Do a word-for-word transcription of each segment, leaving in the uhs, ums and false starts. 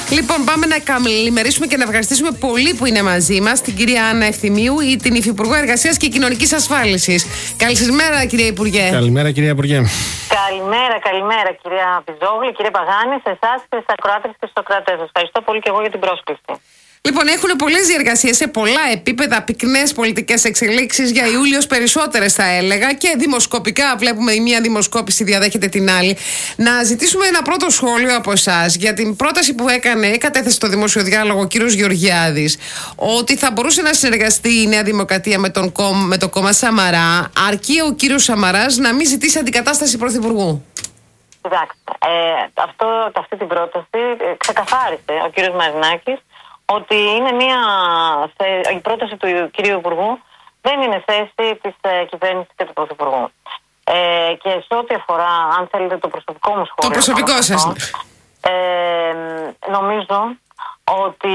Λοιπόν, πάμε να καλημερίσουμε και να ευχαριστήσουμε πολύ που είναι μαζί μας την κυρία Άννα Ευθυμίου, ή την Υφυπουργό Εργασίας και Κοινωνικής Ασφάλισης. Καλησπέρα, κυρία Υπουργέ. Καλημέρα, κυρία Υπουργέ. Καλημέρα, καλημέρα, κυρία Πιζόγλου, κύριε Παγάνη, σε εσάς και στις ακροάτρες και στους ακροατές σας. Ευχαριστώ πολύ και εγώ για την πρόσκληση. Λοιπόν, έχουν πολλές διεργασίες σε πολλά επίπεδα, πυκνές πολιτικές εξελίξεις για Ιούλιος, περισσότερες θα έλεγα, και δημοσκοπικά βλέπουμε η μία δημοσκόπηση διαδέχεται την άλλη. Να ζητήσουμε ένα πρώτο σχόλιο από εσάς για την πρόταση που έκανε, κατέθεσε στο δημόσιο διάλογο ο κύριος Γεωργιάδης, ότι θα μπορούσε να συνεργαστεί η Νέα Δημοκρατία με, τον, με το κόμμα Σαμαρά, αρκεί ο κύριος Σαμαράς να μην ζητήσει αντικατάσταση πρωθυπουργού. Κοιτάξτε, ε, αυτό, αυτή την πρόταση ε, ξεκαθάρισε ο κύριος Μαρινάκης ότι είναι μια, σε, η πρόταση του κυρίου Υπουργού δεν είναι θέση της ε, κυβέρνησης και του Πρωθυπουργού. Ε, και σε ό,τι αφορά, αν θέλετε, το προσωπικό μου σχόλιο. Το προσωπικό σας. Ε, νομίζω ότι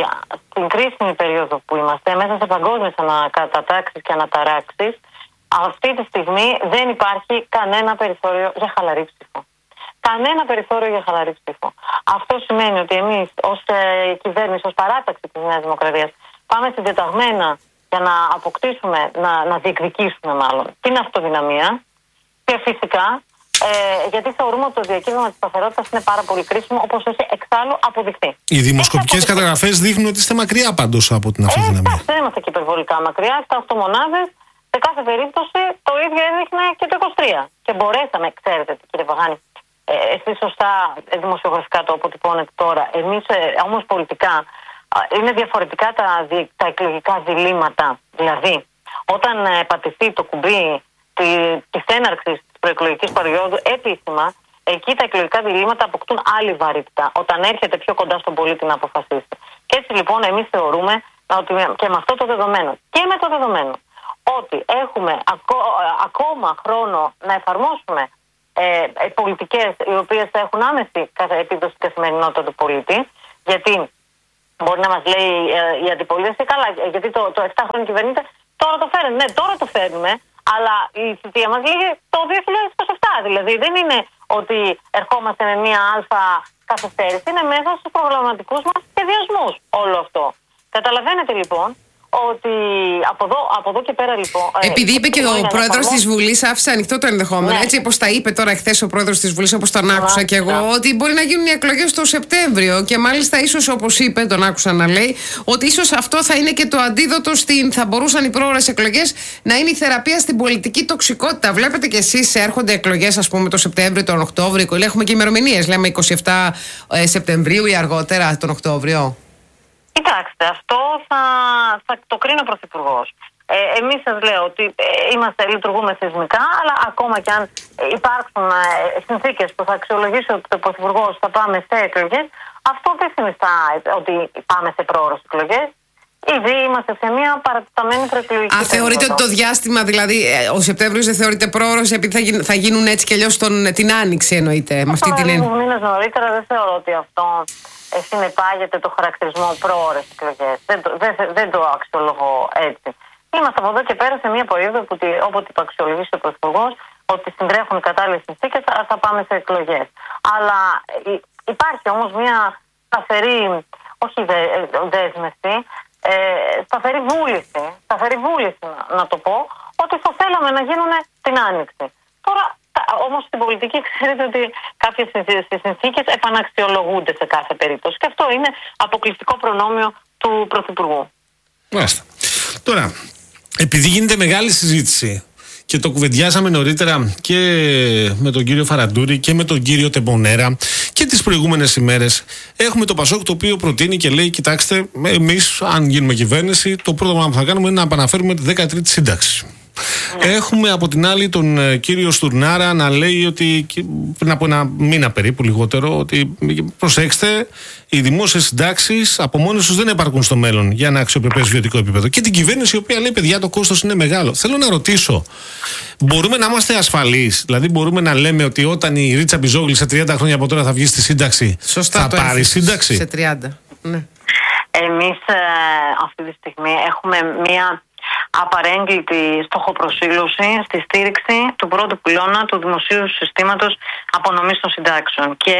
στην κρίσιμη περίοδο που είμαστε, μέσα σε παγκόσμιες ανακατατάξεις και αναταράξεις, αυτή τη στιγμή δεν υπάρχει κανένα περιθώριο για χαλαρή ψήφο. Κανένα περιθώριο για χαλαρή ψήφο. Αυτό σημαίνει ότι εμείς ως ε, κυβέρνηση, ως παράταξη της Νέας Δημοκρατίας, πάμε συντεταγμένα για να αποκτήσουμε, να, να διεκδικήσουμε μάλλον την αυτοδυναμία, και φυσικά ε, γιατί θεωρούμε ότι το διακύβευμα της σταθερότητας είναι πάρα πολύ κρίσιμο, όπως έχει εξάλλου αποδειχθεί. Οι δημοσκοπικές καταγραφές δείχνουν ότι είστε μακριά πάντως από την αυτοδυναμία. Ε, δεν είμαστε και υπερβολικά μακριά. Στα οκτώ μονάδες, σε κάθε περίπτωση το ίδιο έδειχνε και το είκοσι τρία. Και μπορέσαμε, ξέρετε, κύριε Παγάνη, Ε, εσείς σωστά δημοσιογραφικά το αποτυπώνετε τώρα. Εμείς ε, όμως πολιτικά ε, είναι διαφορετικά τα, τα εκλογικά διλήμματα. Δηλαδή, όταν ε, πατηθεί το κουμπί τη, της έναρξης της προεκλογικής περίοδου επίσημα, εκεί τα εκλογικά διλήμματα αποκτούν άλλη βαρύτητα, όταν έρχεται πιο κοντά στον πολίτη να αποφασίσει. Και έτσι λοιπόν εμείς θεωρούμε ότι και με αυτό το δεδομένο και με το δεδομένο ότι έχουμε ακό, ακόμα χρόνο να εφαρμόσουμε Ε, ε, πολιτικές οι οποίες θα έχουν άμεση επίδοση στην καθημερινότητα του πολίτη, γιατί μπορεί να μας λέει ε, η αντιπολίτευση, καλά, γιατί το, το επτά χρόνια κυβερνείται, τώρα το φέρνουμε. Ναι, τώρα το φέρνουμε, αλλά η θητεία μας λέγει το δύο χιλιάδες είκοσι επτά. Δηλαδή δεν είναι ότι ερχόμαστε με μία αλφα καθυστέρηση, είναι μέσα στους προγραμματικούς μας σχεδιασμούς όλο αυτό. Καταλαβαίνετε λοιπόν ότι από εδώ, από εδώ και πέρα λοιπόν. Επειδή είπε και ο πρόεδρος της Βουλής, άφησε ανοιχτό το ενδεχόμενο, ναι. Έτσι όπως τα είπε τώρα χθες ο πρόεδρος της Βουλής, όπως τον άκουσα κι εγώ, ναι. Ότι μπορεί να γίνουν οι εκλογές το Σεπτέμβριο. Και μάλιστα, ίσως όπως είπε, τον άκουσα να λέει, ότι ίσως αυτό θα είναι και το αντίδοτο στην. Θα μπορούσαν οι πρόορες εκλογές να είναι η θεραπεία στην πολιτική τοξικότητα. Βλέπετε κι εσείς, έρχονται εκλογές, ας πούμε, το Σεπτέμβριο, τον Οκτώβριο. Έχουμε και ημερομηνίες. Λέμε είκοσι επτά Σεπτεμβρίου ή αργότερα τον Οκτώβριο. Κοιτάξτε, αυτό θα, θα το κρίνει ο Πρωθυπουργός. Ε, εμείς σας λέω ότι ε, είμαστε, λειτουργούμε θεσμικά, αλλά ακόμα και αν υπάρξουν ε, συνθήκες που θα αξιολογήσει ότι ο Πρωθυπουργός θα πάμε σε εκλογές, αυτό δεν συνιστά ότι πάμε σε πρόορες εκλογές. Ήδη είμαστε σε μια παρατεταμένη προεκλογική περίοδο. Α, θεωρείτε ότι το διάστημα, δηλαδή ο Σεπτέμβριος δεν θεωρείται πρόωρος επειδή θα, γίν, θα γίνουν έτσι κι αλλιώς την Άνοιξη, εννοείται? Με αυτή την έννοια. Μήνες νωρίτερα δεν θεωρώ ότι αυτό συνεπάγεται το χαρακτηρισμό πρόορες εκλογές. Δεν, δεν, δεν το αξιολογώ έτσι. Είμαστε από εδώ και πέρα σε μια περίοδο που, όποτε το αξιολογήσει ο Πρωθυπουργός, ότι συντρέχουν οι κατάλληλες συνθήκες, θα, θα πάμε σε εκλογές. Αλλά υπάρχει όμως μια σταθερή, όχι δε, δέσμευση, ε, σταθερή βούληση, σταθερή βούληση να, να το πω, ότι θα θέλαμε να γίνουν την Άνοιξη. Τώρα, όμως στην πολιτική ξέρετε ότι κάποιες συνθήκες επαναξιολογούνται σε κάθε περίπτωση. Και αυτό είναι αποκλειστικό προνόμιο του Πρωθυπουργού. Μάλιστα. Τώρα, επειδή γίνεται μεγάλη συζήτηση και το κουβεντιάσαμε νωρίτερα και με τον κύριο Φαραντούρη και με τον κύριο Τεμπονέρα και τις προηγούμενες ημέρες, έχουμε το Πασόκ το οποίο προτείνει και λέει: κοιτάξτε, εμείς, αν γίνουμε κυβέρνηση, το πρώτο πράγμα που θα κάνουμε είναι να επαναφέρουμε τη δέκατη τρίτη σύνταξη. Ναι. Έχουμε από την άλλη τον ε, κύριο Στουρνάρα να λέει ότι πριν από ένα μήνα περίπου λιγότερο, ότι προσέξτε, οι δημόσιες συντάξεις από μόνες τους δεν επαρκούν στο μέλλον για ένα αξιοπρεπές βιωτικό επίπεδο. Και την κυβέρνηση η οποία λέει: παιδιά, το κόστος είναι μεγάλο. Θέλω να ρωτήσω, μπορούμε να είμαστε ασφαλείς? Δηλαδή, μπορούμε να λέμε ότι όταν η Ρίτσα Πιζόγλου σε τριάντα χρόνια από τώρα θα βγει στη σύνταξη, σωστά, θα πάρει σύνταξη? Σε τριάντα. Ναι. Εμείς ε, αυτή τη στιγμή έχουμε μία απαρέγκλητη στοχοπροσήλωση στη στήριξη του πρώτου πυλώνα του δημοσίου συστήματος απονομής των συντάξεων. Και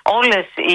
όλες οι,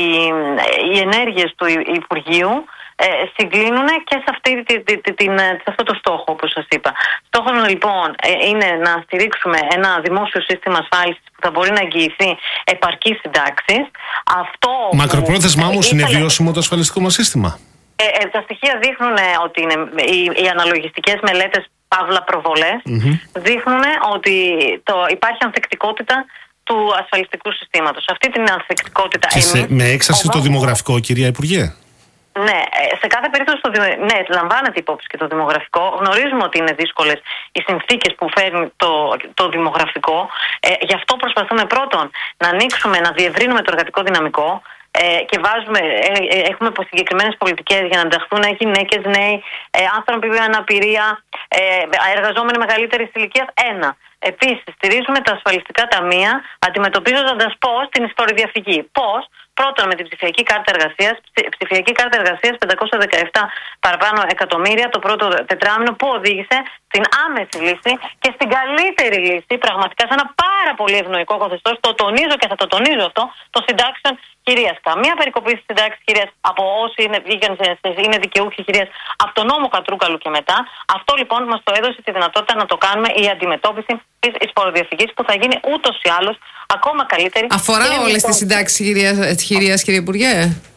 οι ενέργειες του Υπουργείου ε, συγκλίνουν και σε, αυτή, τη, τη, τη, την, σε αυτό το στόχο, όπως σας είπα. Στόχος λοιπόν ε, είναι να στηρίξουμε ένα δημόσιο σύστημα ασφάλισης που θα μπορεί να εγγυηθεί επαρκείς συντάξεις. Αυτό Μακροπρόθεσμα όμως είναι βιώσιμο το ασφαλιστικό μας σύστημα? Ε, ε, τα στοιχεία δείχνουν ότι είναι, οι, οι αναλογιστικές μελέτες, παύλα προβολές, mm-hmm. δείχνουν ότι το, υπάρχει ανθεκτικότητα του ασφαλιστικού συστήματος. Αυτή την ανθεκτικότητα και σε, εμείς, με έξαρση όμως, το δημογραφικό, κυρία Υπουργέ. Ναι, σε κάθε περίπτωση το, ναι, λαμβάνεται υπόψη και το δημογραφικό. Γνωρίζουμε ότι είναι δύσκολες οι συνθήκες που φέρνει το, το δημογραφικό. Ε, γι' αυτό προσπαθούμε πρώτον να ανοίξουμε, να διευρύνουμε το εργατικό δυναμικό. Ε, και βάζουμε, ε, ε, έχουμε συγκεκριμένες πολιτικές για να ενταχθούν γυναίκες, νέοι, ε, άνθρωποι με αναπηρία, ε, εργαζόμενοι μεγαλύτερης ηλικίας. Ένα. Επίσης, στηρίζουμε τα ασφαλιστικά ταμεία αντιμετωπίζοντας πώς την εισφοροδιαφυγή. Πώς? Πρώτον, με την ψηφιακή κάρτα εργασίας, ψηφιακή κάρτα εργασίας πεντακόσια δεκαεπτά παραπάνω εκατομμύρια το πρώτο τετράμινο, που οδήγησε στην άμεση λύση και στην καλύτερη λύση, πραγματικά σε ένα πάρα πολύ ευνοϊκό καθεστώς, το τονίζω και θα το τονίζω αυτό, των συντάξεων κυρίας. Καμία περικοπή στις συντάξεις κυρίας από όσοι είναι, είναι δικαιούχοι κυρίας από τον νόμο Κατρούγκαλου και μετά. Αυτό λοιπόν μας το έδωσε τη δυνατότητα να το κάνουμε, η αντιμετώπιση της εισφοροδιαφυγής, που θα γίνει ούτως ή άλλως ακόμα καλύτερη. Αφορά όλες τις συντάξεις κυρίας, κύριε Υπουργέ?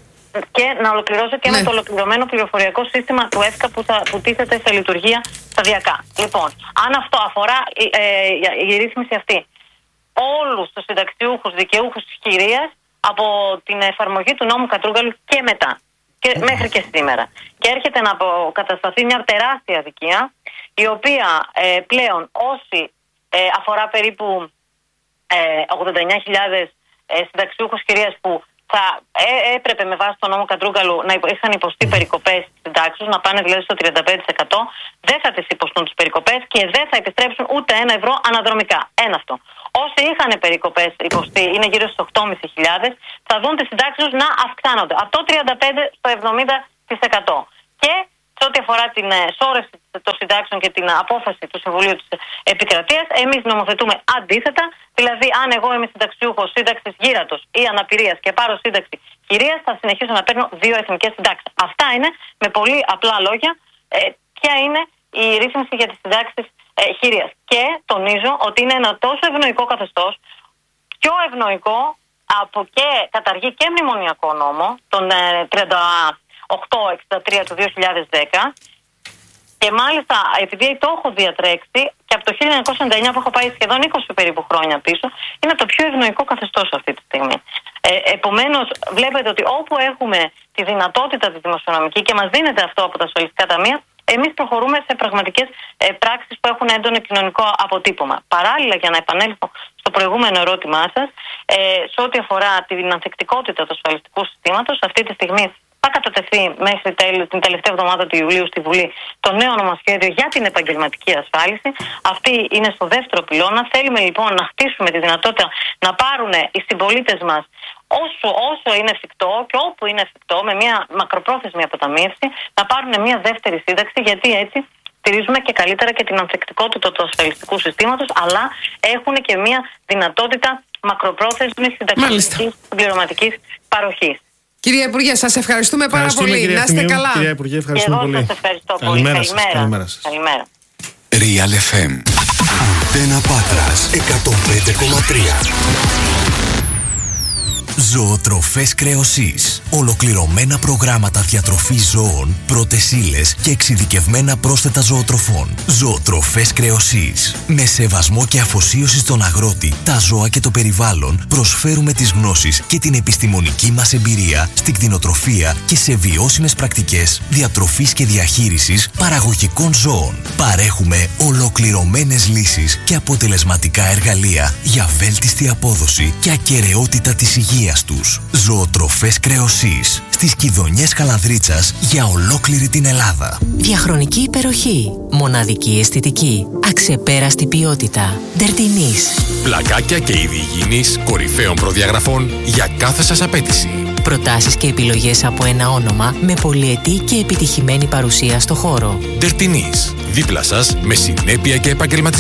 Και να ολοκληρώσω και ναι. με το ολοκληρωμένο πληροφοριακό σύστημα του ΕΦΚΑ που θα που τίθεται σε λειτουργία σταδιακά. Λοιπόν, αν αυτό αφορά ε, ε, η ρύθμιση αυτή όλους τους συνταξιούχους δικαιούχους της κυρίας από την εφαρμογή του νόμου Κατρούγκαλου και μετά και mm. μέχρι και σήμερα. Και έρχεται να αποκατασταθεί μια τεράστια αδικία, η οποία ε, πλέον όσοι ε, αφορά περίπου ε, ογδόντα εννιά χιλιάδες ε, συνταξιούχους κυρίας που θα ε, έπρεπε με βάση τον νόμο Κατρούγκαλου να είχαν υποστεί περικοπές στις συντάξεις, να πάνε δηλαδή στο τριάντα πέντε τοις εκατό, δεν θα τις υποστούν τις περικοπές και δεν θα επιστρέψουν ούτε ένα ευρώ αναδρομικά. Ένα αυτό. Όσοι είχαν περικοπές υποστεί, είναι γύρω στις οκτώ χιλιάδες πεντακόσιες, θα δουν τις συντάξεις τους να αυξάνονται από το τριάντα πέντε τοις εκατό στο εβδομήντα τοις εκατό. Και σε ό,τι αφορά την σώρευση των συντάξεων και την απόφαση του Συμβουλίου της Επικρατείας, εμείς νομοθετούμε αντίθετα. Δηλαδή, αν εγώ είμαι συνταξιούχος σύνταξης γύρατος ή αναπηρίας και πάρω σύνταξη κυρίας, θα συνεχίσω να παίρνω δύο εθνικές συντάξεις. Αυτά είναι, με πολύ απλά λόγια, ε, ποια είναι η ρύθμιση για τις συντάξεις ε, χειρίας. Και τονίζω ότι είναι ένα τόσο ευνοϊκό καθεστώς, πιο ευνοϊκό από και καταργεί και μνημονιακό νόμο, τον ε, τριάντα οκτώ εξήντα τρία του δύο χιλιάδες δέκα, και μάλιστα επειδή το έχω διατρέξει και από το χίλια εννιακόσια ενενήντα εννιά που έχω πάει σχεδόν είκοσι περίπου χρόνια πίσω, είναι το πιο ευνοϊκό καθεστώς αυτή τη στιγμή. Ε, επομένως, βλέπετε ότι όπου έχουμε τη δυνατότητα τη δημοσιονομική και μας δίνεται αυτό από τα ασφαλιστικά ταμεία, εμείς προχωρούμε σε πραγματικές ε, πράξεις που έχουν έντονο κοινωνικό αποτύπωμα. Παράλληλα, για να επανέλθω στο προηγούμενο ερώτημά σας, ε, σε ό,τι αφορά την ανθεκτικότητα του ασφαλιστικού συστήματος, αυτή τη στιγμή θα κατατεθεί μέχρι τέλη, την τελευταία εβδομάδα του Ιουλίου στη Βουλή το νέο νομοσχέδιο για την επαγγελματική ασφάλιση. Αυτή είναι στο δεύτερο πυλώνα. Θέλουμε λοιπόν να χτίσουμε τη δυνατότητα να πάρουν οι συμπολίτες μας όσο, όσο είναι εφικτό και όπου είναι εφικτό, με μια μακροπρόθεσμη αποταμίευση, να πάρουν μια δεύτερη σύνταξη, γιατί έτσι στηρίζουμε και καλύτερα και την ανθεκτικότητα του ασφαλιστικού συστήματος, αλλά έχουν και μια δυνατότητα μακροπρόθεσμης συνταξιστικής συμπληρωματικής παροχής. Κυρία Υπουργέ, σας ευχαριστούμε πάρα πολύ. Να είστε καλά. Κυρία Υπουργέ, ευχαριστούμε και εγώ πολύ. Σας ευχαριστώ πολύ. Καλημέρα σας. Καλημέρα. Καλημέρα σας. Καλημέρα. Real εφ εμ. Αντένα Πάτρας εκατόν πέντε κόμμα τρία. Ζωοτροφές Κρεοσής. Ολοκληρωμένα προγράμματα διατροφής ζώων, πρώτες ύλες και εξειδικευμένα πρόσθετα ζωοτροφών. Ζωοτροφές Κρεοσής. Με σεβασμό και αφοσίωση στον αγρότη, τα ζώα και το περιβάλλον, προσφέρουμε τις γνώσεις και την επιστημονική μας εμπειρία στην κτηνοτροφία και σε βιώσιμες πρακτικές διατροφής και διαχείρισης παραγωγικών ζώων. Παρέχουμε ολοκληρωμένες λύσεις και αποτελεσματικά εργαλεία για βέλτιστη απόδοση και ακεραιότητα της υγείας τους. Ζωοτροφές Κρεοσής. Στις Κιδωνιές Καλανδρίτσας για ολόκληρη την Ελλάδα. Διαχρονική υπεροχή. Μοναδική αισθητική. Αξεπέραστη ποιότητα. Ντερτινής. Πλακάκια και είδη υγιεινής κορυφαίων προδιαγραφών για κάθε σας απέτηση. Προτάσεις και επιλογές από ένα όνομα με πολυετή και επιτυχημένη παρουσία στο χώρο. Ντερτινής. Δίπλα σας με συνέπεια και επαγγελματισμό.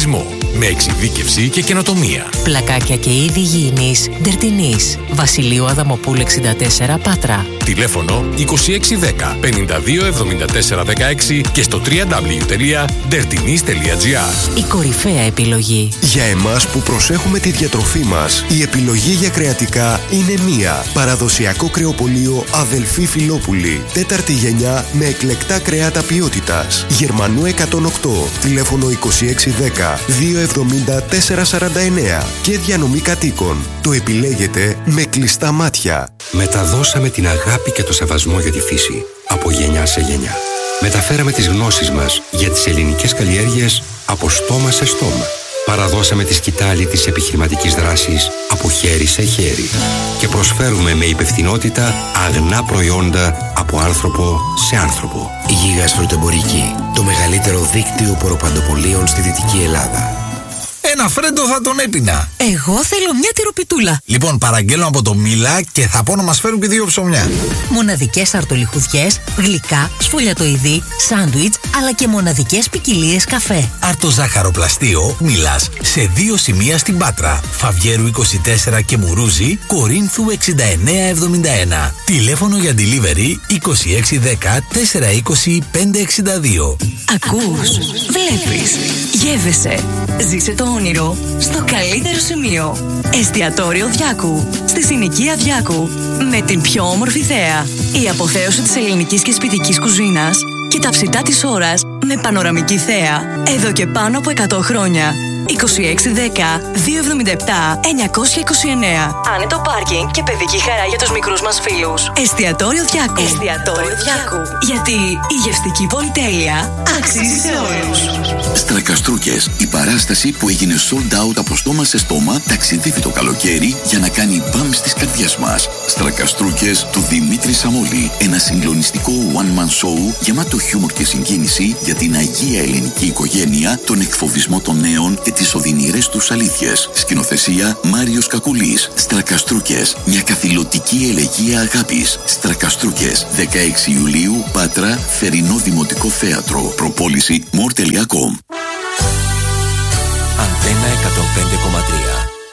με εξειδίκευση και καινοτομία. Πλακάκια και είδη υγιεινής Ντερτινής. Βασιλείου Αδαμοπούλου εξήντα τέσσερα Πάτρα. Τηλέφωνο είκοσι έξι δέκα πενήντα δύο εβδομήντα τέσσερα δεκαέξι και στο double-u double-u double-u τελεία ντερτινής τελεία τζι άρ. Η κορυφαία επιλογή. Για εμάς που προσέχουμε τη διατροφή μας, η επιλογή για κρεατικά είναι μία. Παραδοσιακό κρεοπωλείο Αδελφή Φιλόπουλη. Τέταρτη γενιά με εκλεκτά κρέατα ποιότητας. Γερμανού εκατόν οκτώ. Τηλέφωνο είκοσι έξι δέκα δύο εβδομήντα τέσσερα σαράντα εννέα. Και διανομή κατοίκων. Το επιλέγετε με κλειστά μάτια. Μεταδώσαμε την αγάπη και το σεβασμό για τη φύση από γενιά σε γενιά. Μεταφέραμε τις γνώσεις μας για τις ελληνικές καλλιέργειες από στόμα σε στόμα. Παραδώσαμε τη σκητάλη της επιχειρηματικής δράσης από χέρι σε χέρι. Και προσφέρουμε με υπευθυνότητα αγνά προϊόντα από άνθρωπο σε άνθρωπο. Γίγας Φρουτοεμπορική, το μεγαλύτερο δίκτυο ποροπαντοπωλείων στη Δυτική Ελλάδα. Ένα φρέντο θα τον έπινα. Εγώ θέλω μια τυροπιτούλα. Λοιπόν, παραγγέλνω από το Μίλα και θα πω να μας φέρουν και δύο ψωμιά. Μοναδικές αρτολιχουδιές, γλυκά, σφολιατοειδή, σάντουιτς, αλλά και μοναδικές ποικιλίες καφέ. Αρτοζάχαροπλαστείο Μίλας σε δύο σημεία στην Πάτρα. Φαβιέρου είκοσι τέσσερα και Μουρούζη, Κορίνθου εξήντα εννέα εβδομήντα ένα. Τηλέφωνο για delivery είκοσι έξι δέκα τετρακόσια είκοσι πεντακόσια εξήντα δύο. Ακούς, βλέπεις, γεύεσαι. Ζήσε το όνειρο στο καλύτερο σημείο. Εστιατόριο Διάκου, στη συνοικία Διάκου, με την πιο όμορφη θέα. Η αποθέωση της ελληνικής και σπιτικής κουζίνας και τα ψητά της ώρας με πανοραμική θέα. Εδώ και πάνω από εκατό χρόνια. είκοσι έξι δέκα δύο εβδομήντα επτά εννιακόσια είκοσι εννέα. Άνετο πάρκινγκ και παιδική χαρά για τους μικρούς μας φίλους. Εστιατόριο Διάκου. Εστιατόριο Διάκου. Γιατί η γευστική πολυτέλεια αξίζει σε όλους. Στρακαστρούκες, η παράσταση που έγινε sold out από στόμα σε στόμα, ταξιδεύει το καλοκαίρι για να κάνει μπαμ στις καρδιές μας. Στρακαστρούκες του Δημήτρη Σαμόλη. Ένα συγκλονιστικό one-man show γεμάτο χιούμορ και συγκίνηση για την αγία ελληνική οικογένεια, τον εκφοβισμό των νέων και τις οδυνηρές τους αλήθειες. Σκηνοθεσία Μάριος Κακουλής. Στρακαστρούκες, μια καθηλωτική ελεγεία αγάπης. Στρακαστρούκες, δεκαέξι Ιουλίου, Πάτρα, Θερινό Δημοτικό Θέατρο. Προπόληση more τελεία com. Αντένα εκατόν πέντε κόμμα τρία.